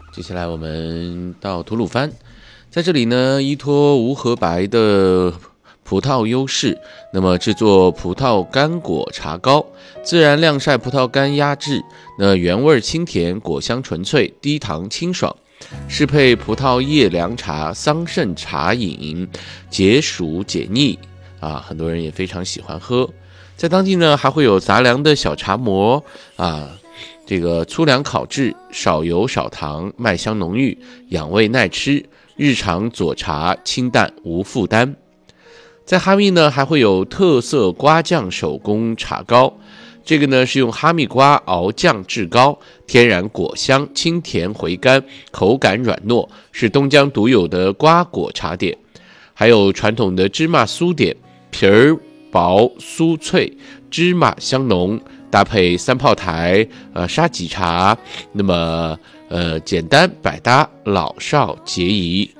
接下来我们到吐鲁番，在这里呢，依托无核白的葡萄优势，那么制作葡萄干果茶膏，自然晾晒葡萄干压制，那原味清甜，果香纯粹，低糖清爽，适配葡萄叶凉茶、桑葚茶饮，解暑解腻啊，很多人也非常喜欢喝。在当地呢，还会有杂粮的小茶馍啊。这个粗粮烤制，少油少糖，麦香浓郁，养胃耐吃，日常佐茶清淡无负担。在哈密呢，还会有特色瓜酱手工茶膏，这个呢是用哈密瓜熬酱制膏，天然果香，清甜回甘，口感软糯，是东江独有的瓜果茶点。还有传统的芝麻酥点，皮儿薄酥脆，芝麻香浓。搭配三炮台、沙棘茶，那么简单百搭，老少皆宜。